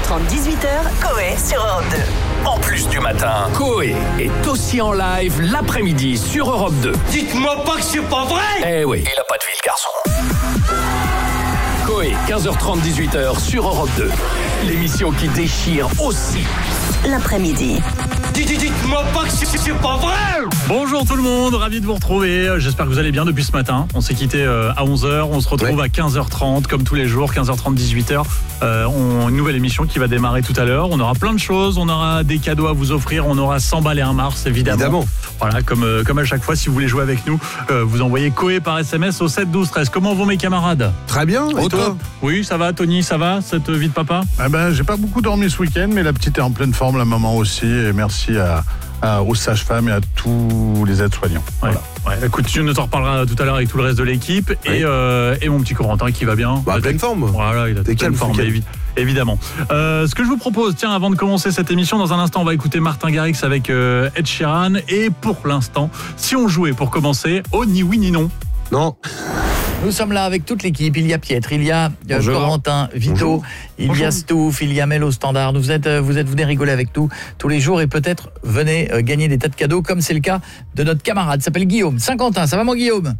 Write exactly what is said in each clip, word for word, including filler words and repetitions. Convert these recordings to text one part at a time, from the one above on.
trente, dix-huit heures, Coé sur Europe deux. En plus du matin, Coé est aussi en live l'après-midi sur Europe deux. Dites-moi pas que c'est pas vrai! Eh oui, il a pas de vie le garçon. Coé, quinze heures trente, dix-huit heures sur Europe deux. L'émission qui déchire aussi l'après-midi. Dites-moi pas que c'est pas vrai! Bonjour tout le monde, ravi de vous retrouver. J'espère que vous allez bien depuis ce matin. On s'est quitté à onze heures, on se retrouve ouais. à quinze heures trente comme tous les jours, quinze heures trente, dix-huit heures. Euh, on, une nouvelle émission qui va démarrer tout à l'heure. On aura plein de choses, on aura des cadeaux à vous offrir, on aura cent balles et un Mars évidemment. évidemment. Voilà, comme, euh, comme à chaque fois, si vous voulez jouer avec nous, euh, vous envoyez Coé par S M S au sept douze treize. Comment vont mes camarades? Très bien, et toi? Oui, ça va Tony, ça va cette vie de papa? Ah ben, j'ai pas beaucoup dormi ce week-end, mais la petite est en pleine forme, la maman aussi, et merci à... aux sages-femmes et à tous les aides-soignants. Voilà. Ouais. Ouais. Écoute, tu nous en reparleras tout à l'heure avec tout le reste de l'équipe. Oui. Et, euh, et mon petit Corentin qui va bien. Bah, pleine forme. Voilà, il a T'es pleine forme, évi- évidemment. Euh, ce que je vous propose, tiens, avant de commencer cette émission, dans un instant, on va écouter Martin Garrix avec euh, Ed Sheeran. Et pour l'instant, si on jouait pour commencer, oh, ni oui ni non. Non. Nous sommes là avec toute l'équipe. Il y a Pietre, il y a euh, Corentin, Vito, Bonjour. il Bonjour. y a Stouff, il y a Mel au standard. Vous êtes, euh, vous êtes venez rigoler avec nous tous les jours et peut-être venez euh, gagner des tas de cadeaux comme c'est le cas de notre camarade. Il s'appelle Guillaume. Saint-Quentin, ça va mon Guillaume?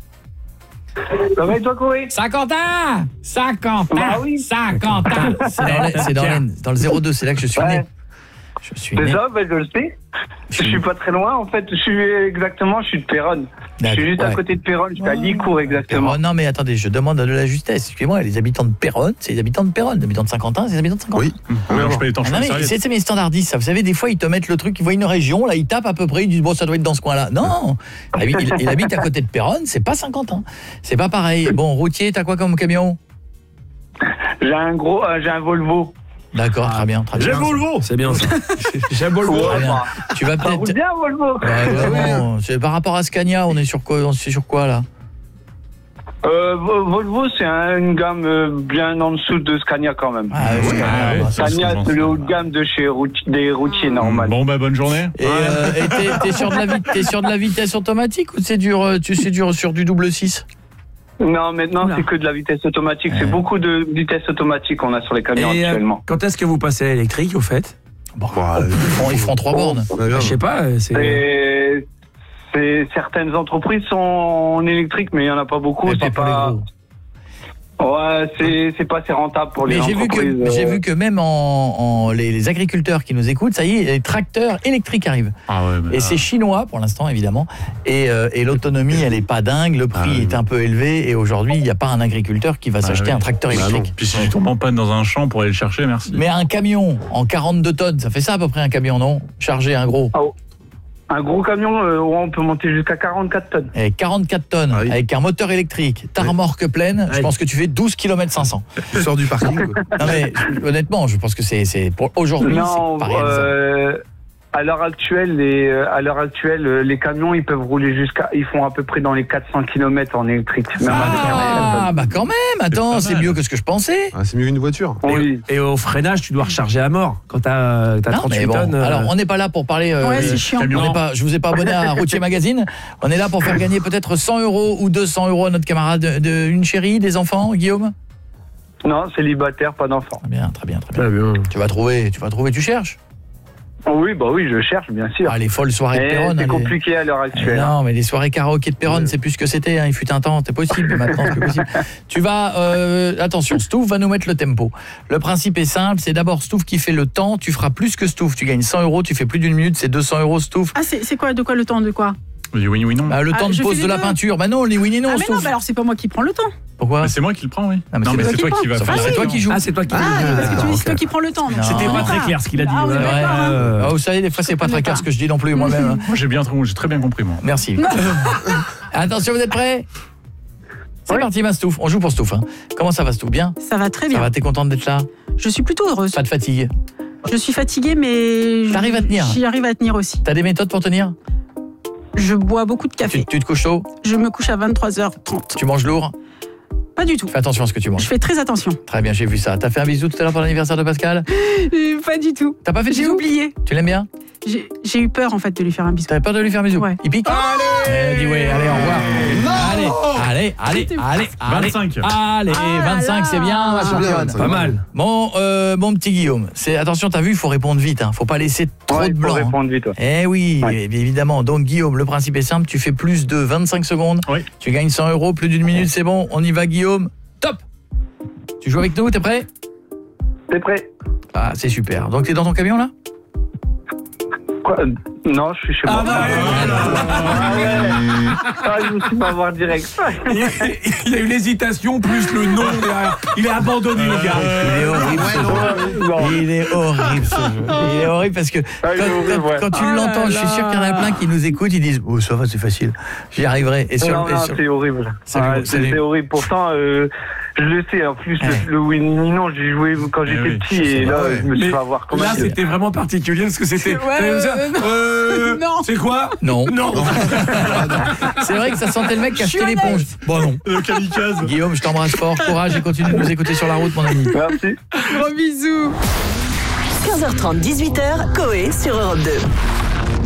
Ça va et toi Coé? Saint-Quentin Saint-Quentin bah oui. Saint-Quentin C'est dans, le, c'est dans, le, dans le zéro deux, c'est là que je suis ouais. né. Je suis c'est né. ça, bah, je le sais. Je suis pas très loin en fait, je suis exactement, je suis de Péronne. Je suis juste ouais. à côté de Péronne, je suis à Licourt exactement. Péronne, non mais attendez, je demande de la justesse. Excusez-moi, les habitants de Péronne, c'est les habitants de Péronne, les habitants de Saint-Quentin, c'est les habitants de Saint-Quentin. Oui. Ah, non, je peux les temps, ah, non, mais c'est, c'est mes standardistes, ça. Vous savez, des fois ils te mettent le truc, ils voient une région, là ils tapent à peu près, ils disent bon ça doit être dans ce coin-là. Non, il, il, il habite à côté de Péronne, c'est pas Saint-Quentin. C'est pas pareil. Bon, routier, t'as quoi comme camion? J'ai un gros, euh, j'ai un Volvo. D'accord, très bien, très bien. J'ai Volvo, c'est bien ça. J'ai Volvo. Ouais, tu vas peut-être. Ça bien Volvo. Ouais, ouais, bon, c'est par rapport à Scania, on est sur quoi, on est sur quoi là? Euh, Volvo, c'est un, une gamme bien en dessous de Scania quand même. Ah, oui, ah, ouais, Scania, c'est le haut de gamme de chez routiers, des routiers normal. Bon bah bonne journée. Et, euh, et t'es, t'es sur de la t'es sur de la vitesse automatique ou c'est dur, tu sais dur sur du double six? Non, maintenant Oula. c'est que de la vitesse automatique. Ouais. C'est beaucoup de vitesse automatique qu'on a sur les camions et actuellement. Euh, quand est-ce que vous passez à l'électrique, au fait? Bon, bah, ils, feront, ils feront trois bornes. Je sais pas. C'est... Et c'est... Certaines entreprises sont en électrique, mais il n'y en a pas beaucoup. Mais c'est pas, pas... Ouais, c'est, c'est pas assez rentable pour les mais j'ai entreprises. Vu que, euh... j'ai vu que même en, en les, les agriculteurs qui nous écoutent, ça y est, les tracteurs électriques arrivent. Ah ouais, et là... c'est chinois pour l'instant, évidemment. Et, euh, et l'autonomie, elle est pas dingue. Le prix ah, est oui. un peu élevé. Et aujourd'hui, il n'y a pas un agriculteur qui va ah, s'acheter oui. un tracteur électrique. Ah, puis si tu tombes en panne dans un champ pour aller le chercher, merci. Mais un camion en quarante-deux tonnes, ça fait ça à peu près un camion, non? Chargé, un gros. Oh. Un gros camion, euh, on peut monter jusqu'à quarante-quatre tonnes. Et quarante-quatre tonnes, ah oui. avec un moteur électrique, ta remorque pleine, oui. je pense que tu fais douze kilomètres cinq cents. Tu sors du parking. Non mais honnêtement, je pense que c'est, c'est pour aujourd'hui, non, c'est pas réalisable. Euh, à l'heure actuelle, les, à l'heure actuelle, les camions, ils peuvent rouler jusqu'à, ils font à peu près dans les quatre cents kilomètres en électrique. Ah, bah quand même, attends, c'est, c'est mieux que ce que je pensais. Ah, c'est mieux qu'une voiture. Oui. Et, et au freinage, tu dois recharger à mort quand t'as, t'as non, trente-huit bon, tonnes. Alors, on n'est pas là pour parler. Euh, ouais, c'est chiant. On est pas, je vous ai pas abonné à Routier Magazine. On est là pour faire gagner peut-être cent euros ou deux cents euros à notre camarade de, de une chérie, des enfants, Guillaume. Non, célibataire, pas d'enfants. Très bien, très bien, très bien. Très bien. Tu vas trouver, tu vas trouver, tu cherches. Oui, bah oui, je cherche, bien sûr. Ah, les folles soirées de Péronne. C'est les... compliqué à l'heure actuelle. Non, mais les soirées karaoké de Péronne, oui. c'est plus ce que c'était. Hein. Il fut un temps, c'est possible, mais maintenant c'est plus possible. Tu vas, euh, attention, Stouff va nous mettre le tempo. Le principe est simple, c'est d'abord Stouff qui fait le temps. Tu feras plus que Stouff. Tu gagnes cent euros, tu fais plus d'une minute, c'est deux cents euros Stouff. Ah, c'est, c'est quoi, de quoi le temps, de quoi? Oui, oui, oui, non. Bah, le ah, temps de pose de la deux. peinture. Bah non, les oui, non. Ah, mais non, bah alors c'est pas moi qui prends le temps. Pourquoi? Mais c'est moi qui le prends, oui. Non, mais, non, c'est, mais c'est, c'est toi, toi qui vas faire. Ah, c'est toi qui joues. Ah, c'est toi qui joues. Ah, parce que tu dis c'est toi qui prends le temps. Donc c'était pas très clair ce qu'il a dit. Ah, ouais, ouais, euh, ah, vous savez, des fois c'est pas très clair ce que je dis non plus moi-même. Moi j'ai bien, j'ai très bien compris moi. Merci. Attention, vous êtes prêts? C'est oui. parti, ma Stouff. On joue pour Stouff. Hein. Comment ça va, Stouff? Bien? Ça va très bien. Ça va, t'es contente d'être là? Je suis plutôt heureuse. Pas de fatigue? Je suis fatiguée, mais... T'arrives à tenir? J'y arrive à tenir aussi. T'as des méthodes pour tenir? Je bois beaucoup de café. Tu, tu te couches tôt? Je me couche à vingt-trois heures trente. Tu manges lourd? Pas du tout. Fais attention à ce que tu manges. Je fais très attention. Très bien, j'ai vu ça. T'as fait un bisou tout à l'heure pour l'anniversaire de Pascal? euh, Pas du tout. T'as pas fait de J'ai bisou? oublié. Tu l'aimes bien? J'ai, j'ai eu peur en fait de lui faire un bisou. T'avais peur de lui faire un bisou? Ouais. Il pique? Allez, Elle a dit oui, allez, au revoir. Allez, allez, allez, allez, allez. vingt-cinq. Allez, Ah vingt-cinq, là c'est bien, ma C'est bien, championne. ça. Pas mal. Bon, euh, mon petit Guillaume, c'est attention, t'as vu, il faut répondre vite, hein. Faut pas laisser trop Ouais, de il faut blanc. hein. répondre vite. ouais. Eh oui, Ouais. évidemment. Donc Guillaume, le principe est simple, tu fais plus de vingt-cinq secondes, Oui. tu gagnes cent euros, plus d'une minute, c'est bon. On y va, Guillaume. Top. Tu joues avec nous, t'es prêt? T'es prêt? Ah, c'est super. Donc t'es dans ton camion là? Quoi? Euh, Non, je suis chez moi. bah, Ah ouais. Ah, je me suis pas voir direct. Il y a eu l'hésitation plus le nom derrière. Il est abandonné, le gars. Il est horrible ce jeu. Non. Il est horrible ce jeu. Il est horrible parce que Ah, il est quand, horrible, quand- ouais. quand tu Oh là l'entends, je suis sûr qu'il y en a là. plein qui nous écoutent, ils disent oh ça va, c'est facile, j'y arriverai. Et sur, Non, et non, sur- c'est horrible. Salut, Ah, salut. c'est c'est horrible. Pourtant, euh, je le sais. En plus, Ouais. le, le Winnie, non, j'ai joué quand j'étais oui. petit et là, vrai. je me suis Mais fait avoir. Comment là, c'est- c'était vraiment particulier parce que c'était. Ouais, t'avais ça, euh, non. euh, Non. C'est quoi? Non. Non. C'est vrai que ça sentait le mec qui a Je suis acheté l'éponge. honnête. Bon non. Le kamikaze. Guillaume, je t'embrasse fort, courage et continue de nous écouter sur la route, mon ami. Merci. Gros bisous. quinze heures trente, dix-huit heures, Coé sur Europe deux.